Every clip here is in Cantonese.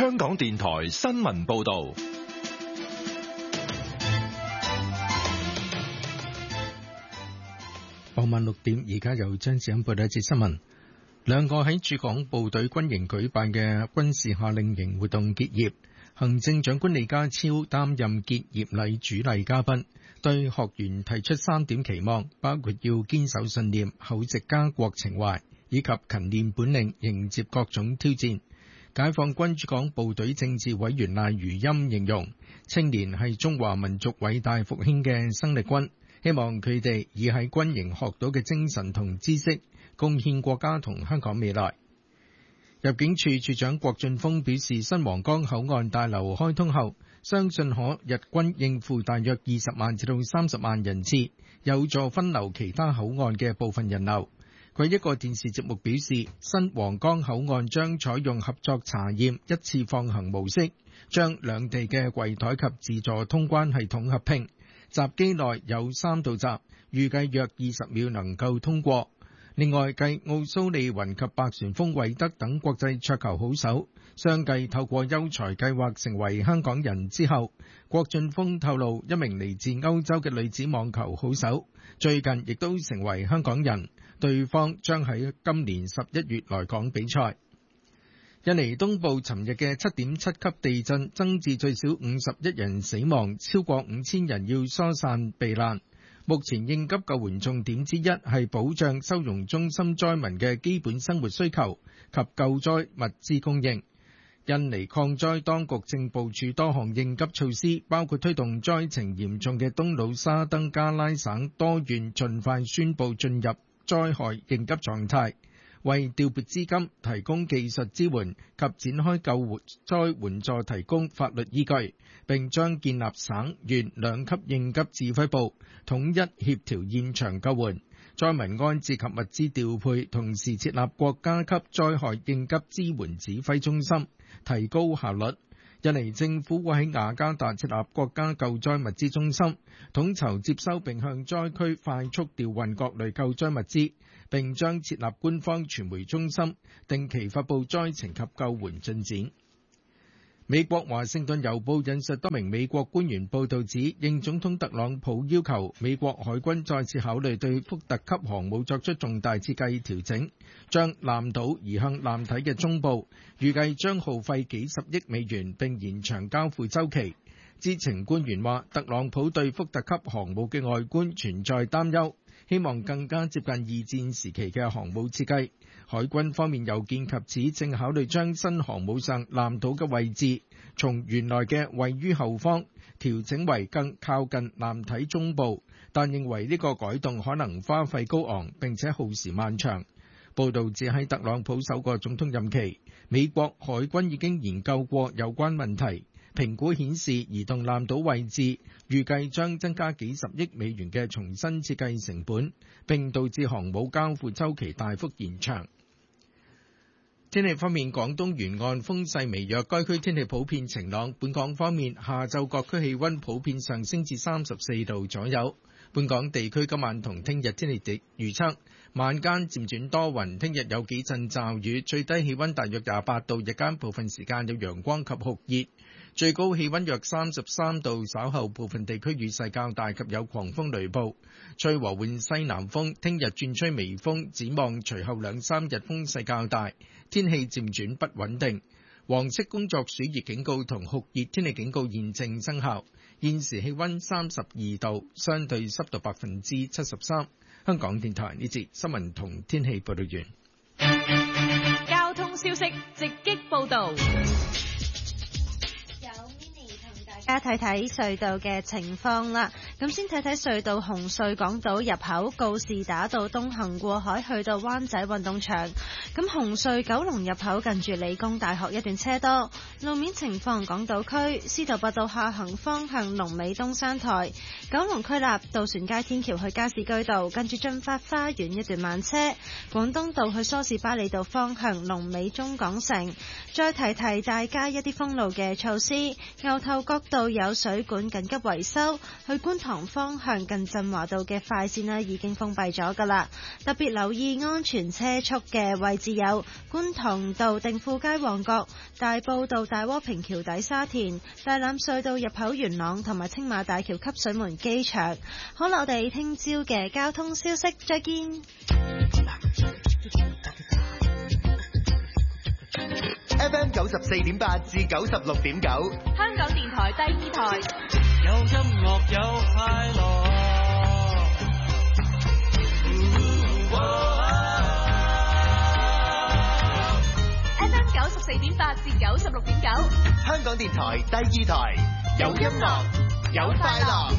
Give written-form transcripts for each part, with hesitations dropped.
香港電台新聞報道。 傍晚6點，而家由張子欣報道一節新聞。兩個喺駐港部隊軍營舉辦嘅軍事夏令營活動結業，行政長官李家超擔任結業禮主禮嘉賓，對學員提出3點期望，包括要堅守信念、厚植家國情懷，以及勤練本領，迎接各種挑戰。解放軍駐港部隊政治委員賴如欽形容，青年係中華民族偉大復興嘅生力軍，希望佢哋以喺軍營學到嘅精神同知識，貢獻國家同香港未來。入境處處長郭俊峰表示，新皇崗口岸大樓開通後，相信可日均應付大約20萬至到30萬人次，有助分流其他口岸嘅部分人流。佢一個電視節目表示，新皇崗口岸將採用合作查驗一次放行模式，將兩地嘅櫃台及自助通關系統合併，閘機內有3道閘，預計約20秒能夠通過。另外，繼奧蘇利雲及白旋風韋德等國際桌球好手相繼透過優才計劃成為香港人之後，郭俊峰透露，一名嚟自歐洲嘅女子網球好手最近亦都成為香港人，對方將喺今年11月來港比賽。印尼東部尋日嘅7.7級地震增至最少51人死亡，超過5000人要疏散避難。目前應急救援重點之一係保障收容中心災民嘅基本生活需求及救災物資供應。印尼抗災當局正部署多項應急措施，包括推動災情嚴重嘅東努沙登加拉省多縣盡快宣布進入災害應急狀態，為調撥資金、提供技術支援及展開救災援助提供法律依據，並將建立省縣2級應急指揮部，統一協調現場救援、災民安置及物資調配，同時設立國家級災害應急支援指揮中心，提高效率。印尼政府會喺雅加達設立國家救災物資中心，統籌接收並向災區快速調運各類救災物資，並將設立官方傳媒中心，定期發布災情及救援進展。美國華盛頓郵報引述多名美國官員報道指，應總統特朗普要求，美國海軍再次考慮對福特級航母作出重大設計調整，將艦島移向艦體嘅中部，預計將耗費幾十億美元，並延長交付週期。知情官員話，特朗普對福特級航母嘅外觀存在擔憂，希望更加接近二戰時期嘅航母設計。海軍方面又見及此，正考慮將新航母上艦島嘅位置從原來嘅位於後方調整為更靠近艦體中部，但認為呢個改動可能花費高昂並且耗時漫長。報道指喺特朗普首個總統任期，美國海軍已經研究過有關問題，評估顯示移動艦島位置預計將增加幾十億美元嘅重新設計成本，並導致航母交付週期大幅延長。天氣方面，廣東沿岸風勢微弱，該區天氣普遍晴朗。本港方面，下晝各區氣溫普遍上升至34度左右。本港地區今晚同聽日天氣預測，晚間漸轉多雲，聽日有幾陣驟雨，最低氣溫大約28度，日間部分時間有陽光及酷熱，最高氣溫約33度，稍後部分地區雨勢較大及有狂風雷暴，吹和緩西南風，聽日轉吹微風，展望隨後2-3日風勢較大，天氣漸轉不穩定。黃色工作暑熱警告同酷熱天氣警告現正生效。現時氣溫32度，相對濕度73%。香港電台呢節新聞同天氣報道完。 交通消息直擊報道。 大家睇睇隧道嘅情況啦，咁先睇睇隧道紅隧港島入口告士打道東行過海去到灣仔運動場，咁紅隧九龍入口近住理工大學一段車多。路面情況，港島區司徒拔道下行方向龍尾東山台，九龍區立渡船街天橋去加士居道近住駿發花園一段慢車，廣東道去梳士巴利道方向龍尾中港城。再提提大家一啲封路嘅措施，牛頭角道道有水管緊急維修，去觀塘方向近振華道嘅快線呢已經封閉咗㗎啦。特別留意安全車速嘅位置有觀塘道定富街旺角、大埔道大窩坪橋底沙田、大欖隧道入口元朗同埋青馬大橋汲水門機場。好啦，我哋聽朝嘅交通消息再見。 FM 94.8至96.9， 香港電台第二台， 有音樂有快樂。 FM 94.8至96.9， 香港電台第二台，有音樂有快樂。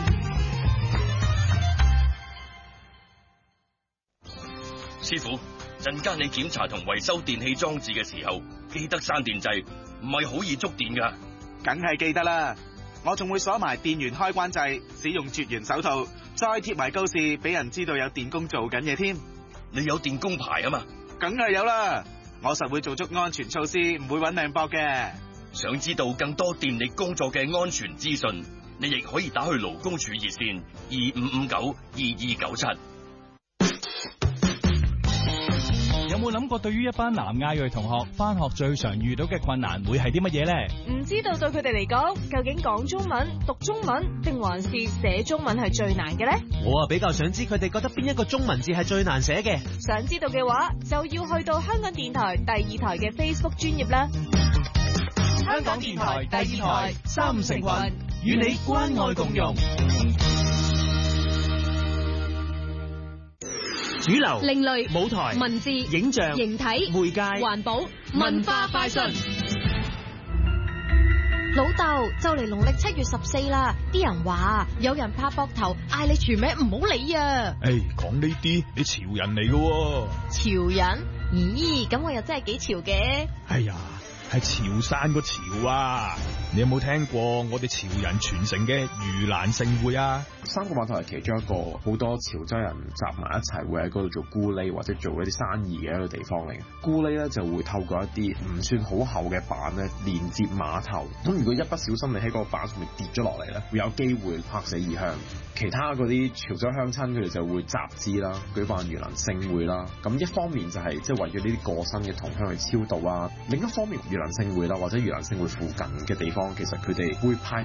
師傅，陣間你檢查同維修電器裝置嘅時候，記得閂電掣，唔係好易觸電噶。 梗係記得啦，我仲會鎖埋電源開關掣，使用絕緣手套，再貼埋告示，俾人知道有電工做緊嘢添。 你有電工牌啊嘛？ 梗係有啦，我實會做足安全措施，唔會搵命搏嘅。 想知道更多電力工作嘅安全資訊，你亦可以打去勞工處熱線25592297。 有冇諗過對於一班南亞裔同學返學最常遇到嘅困難會係啲乜嘢呢？ 唔知道對佢哋嚟講，究竟講中文、讀中文定還是寫中文係最難嘅呢？ 我比較想知佢哋覺得邊一個中文字係最難寫嘅。 想知道嘅話，就要去到香港電台第二台嘅 Facebook 專頁啦。香港電台第二台，3五成群，與你關愛共融。 主流、 另類、 舞台、 文字、 影像、 形體、 媒介、 環保、文化快訊。 老豆，就嚟農曆7月14啦，啲人話有人拍膊頭嗌你全名唔好理啊！ 講呢啲你潮人嚟㗎喎。 潮人？咦，咁我又真係幾潮嘅。 哎呀，係潮汕個潮啊！你有冇聽過我哋潮人傳承嘅盂蘭勝會啊？ 三個碼頭係其中一個好多潮州人集埋一齊會喺嗰度做咕喱或者做一啲生意嘅一個地方嚟嘅。咕喱咧就會透過一啲唔算好厚嘅板咧連接碼頭，咁如果一不小心你喺個板上面跌咗落嚟咧，會有機會拍死異鄉。其他嗰啲潮州鄉親佢哋就會集資啦，舉辦盂蘭勝會啦。咁一方面就係即係為咗呢啲過身嘅同鄉去超度啊，另一方面盂蘭勝會啦或者盂蘭勝會附近嘅地方，其實佢哋會派